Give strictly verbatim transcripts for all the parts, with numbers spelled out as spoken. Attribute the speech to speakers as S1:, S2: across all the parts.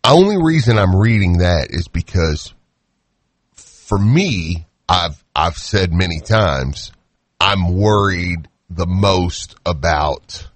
S1: only reason I'm reading that is because for me, I've I've said many times, I'm worried the most about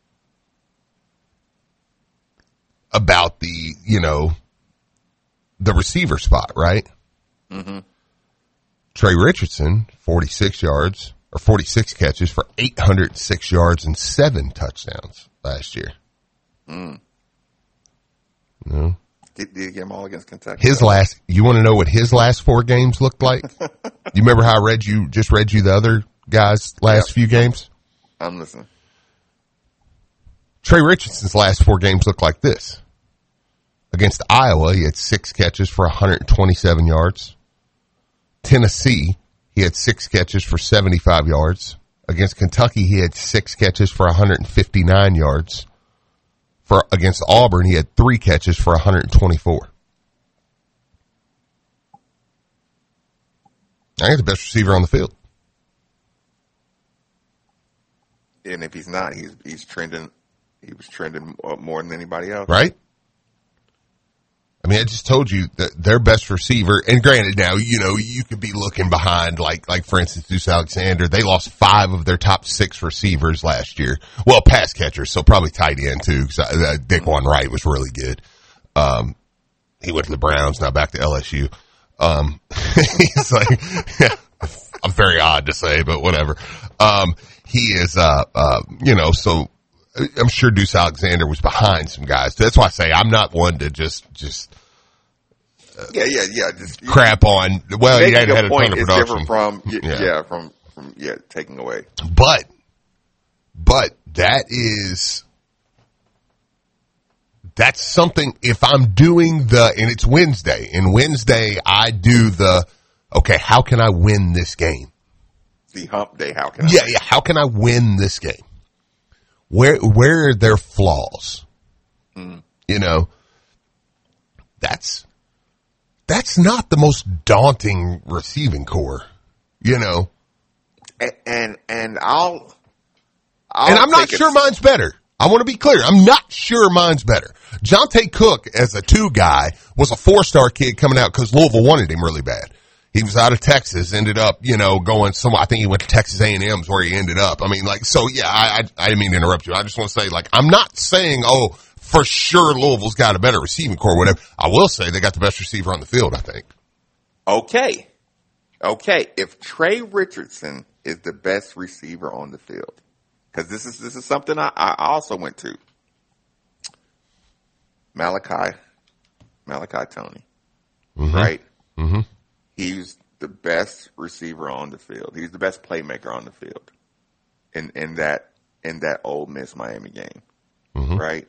S1: about the, you know, the receiver spot, right?
S2: Mm-hmm.
S1: Trey Richardson, forty-six yards or forty-six catches for eight hundred six yards and seven touchdowns last year.
S2: Mm.
S1: No.
S2: Did, did he get them all against Kentucky?
S1: His last, you want to know what his last four games looked like? You remember how I read you, just read you the other guys' last
S2: Yep.
S1: few games?
S2: I'm listening.
S1: Trey Richardson's last four games look like this. Against Iowa, he had six catches for one hundred twenty-seven yards. Tennessee, he had six catches for seventy-five yards. Against Kentucky, he had six catches for one hundred fifty-nine yards. For against Auburn, he had three catches for one hundred twenty-four. I think the best receiver on the field.
S2: And if he's not, he's he's trending. He was trending more than anybody else,
S1: Right? I mean, I just told you that their best receiver, and granted now, you know, you could be looking behind, like, like for instance, Deuce Alexander. They lost five of their top six receivers last year. Well, pass catchers, so probably tight end too, because uh, Daquan Wright was really good. Um, he went to the Browns, now back to L S U. Um, he's like, yeah, I'm very odd to say, but whatever. Um, he is, uh, uh, you know, so I'm sure Deuce Alexander was behind some guys. That's why I say I'm not one to just, just,
S2: uh, yeah, yeah, yeah, just
S1: crap on. Well, he hadn't had a ton of production.
S2: Different from, yeah, yeah. yeah, from, from, yeah, taking away.
S1: But, but that is, that's something, if I'm doing the, and it's Wednesday, and Wednesday I do the, okay, how can I win this game?
S2: The hump day, how can I
S1: Yeah,
S2: win?
S1: yeah, how can I win this game? Where, where are their flaws? Mm. You know, that's, that's not the most daunting receiving core, you know.
S2: And, and, and I'll, I'll
S1: and I'm not sure mine's better. I want to be clear. I'm not sure mine's better. Jonte Cook, as a two guy, was a four-star kid coming out because Louisville wanted him really bad. He was out of Texas, ended up, you know, going somewhere. I think he went to Texas A and M's where he ended up. I mean, like, so yeah, I, I, I didn't mean to interrupt you. I just want to say, like, I'm not saying, oh, for sure Louisville's got a better receiving core, whatever. I will say they got the best receiver on the field, I think.
S2: Okay. Okay. If Trey Richardson is the best receiver on the field, because this is, this is something I, I also went to. Malachi, Malachi Tony,
S1: mm-hmm.
S2: right?
S1: Mm-hmm.
S2: He's the best receiver on the field. He's the best playmaker on the field in, in that, in that Ole Miss Miami game,
S1: mm-hmm.
S2: right?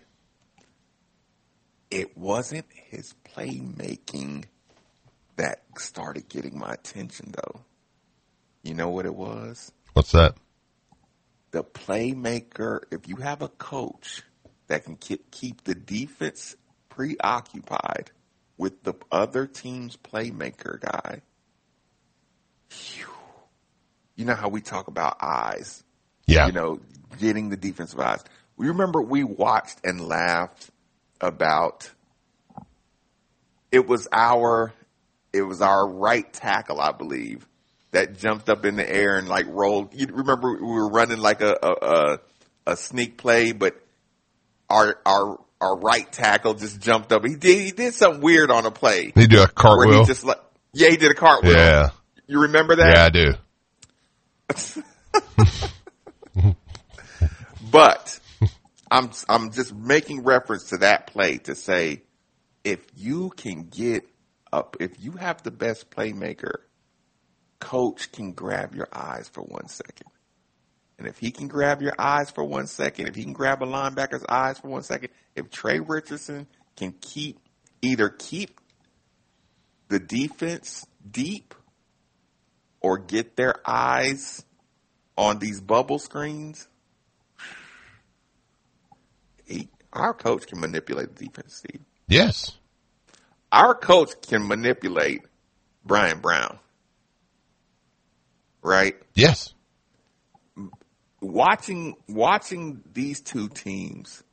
S2: It wasn't his playmaking that started getting my attention, though. You know what it was?
S1: What's that?
S2: The playmaker, if you have a coach that can keep the defense preoccupied with the other team's playmaker guy, whew, you know how we talk about eyes?
S1: Yeah.
S2: You know, getting the defensive eyes. We remember we watched and laughed about, it was our, it was our right tackle, I believe, that jumped up in the air and like rolled. You remember we were running like a, a, a, a sneak play, but our, our, our right tackle just jumped up. He did, he did something weird on a play.
S1: He did a cartwheel.
S2: He just like, yeah, he did a cartwheel.
S1: Yeah.
S2: You remember that?
S1: Yeah, I
S2: do. But I'm, I'm just making reference to that play to say, if you can get up, if you have the best playmaker, coach can grab your eyes for one second. And if he can grab your eyes for one second, if he can grab a linebacker's eyes for one second, if Trey Richardson can keep, either keep the defense deep or get their eyes on these bubble screens, he, our coach can manipulate the defense, Steve.
S1: Yes.
S2: Our coach can manipulate Brian Brown. Right?
S1: Yes.
S2: Watching watching these two teams